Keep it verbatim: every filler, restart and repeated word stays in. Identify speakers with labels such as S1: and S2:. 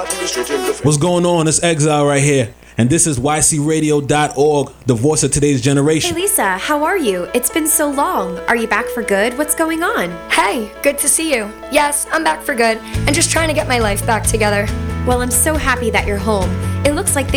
S1: What's going on? It's Exile right here. And this is Y C radio dot org, the voice of today's
S2: Hey
S1: generation.
S2: Lisa, how are you? It's been so long. Are you back for good? What's going on?
S3: Hey, good to see you. Yes, I'm back for good and just trying to get my life back together.
S2: Well, I'm so happy that you're home. It looks like